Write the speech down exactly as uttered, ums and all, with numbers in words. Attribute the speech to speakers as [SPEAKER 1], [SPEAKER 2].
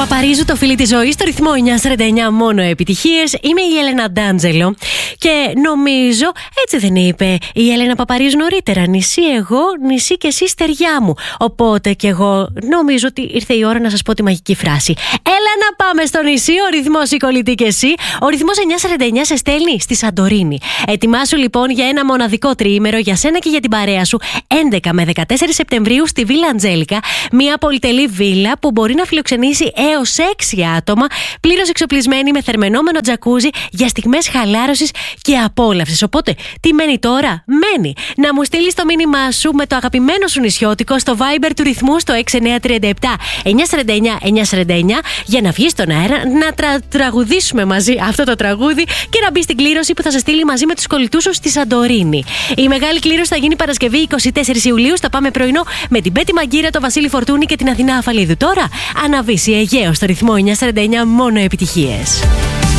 [SPEAKER 1] Παπαρίζου, το φίλι της ζωής, στο ρυθμό εννιά σαράντα εννιά, μόνο επιτυχίες. Είμαι η Έλενα Ντάντζελο και νομίζω, έτσι δεν είπε η Έλενα Παπαρίζου νωρίτερα, νησί εγώ, νησί και εσύ στεριά μου. Οπότε και εγώ νομίζω ότι ήρθε η ώρα να σας πω τη μαγική φράση. Έλα να πάμε στο νησί, ο ρυθμός η κολλητή και εσύ. Ο ρυθμός εννιά σαράντα εννιά σε στέλνει στη Σαντορίνη. Ετοιμάσου λοιπόν για ένα μοναδικό τριήμερο για σένα και για την παρέα σου, έντεκα με δεκατέσσερις Σεπτεμβρίου στη Βίλα Αντζέλικα. Μια πολυτελή βίλα που μπορεί να φιλοξενήσει έως έξι άτομα, πλήρως εξοπλισμένη με θερμαινόμενο τζακούζι για στιγμές χαλάρωσης και απόλαυσης. Οπότε, τι μένει τώρα? Μένει να μου στείλεις το μήνυμά σου με το αγαπημένο σου νησιώτικο στο Viber του ρυθμού στο έξι εννιά τρία επτά εννιά σαράντα εννιά εννιά σαράντα εννιά για να βγεις στον αέρα, να τρα... τραγουδήσουμε μαζί αυτό το τραγούδι και να μπει στην κλήρωση που θα σε στείλει μαζί με τους κολλητούς σου στη Σαντορίνη. Η μεγάλη κλήρωση θα γίνει Παρασκευή εικοστή τέταρτη Ιουλίου. Θα πάμε πρωινό με την Πέτη Μαγκύρα, το Βασίλη Φορτούνη και την Αθηνά Αφαλίδου. Τώρα αναβήσει Αιγαίο στο ρυθμό εννιά σαράντα εννιά, μόνο επιτυχίες.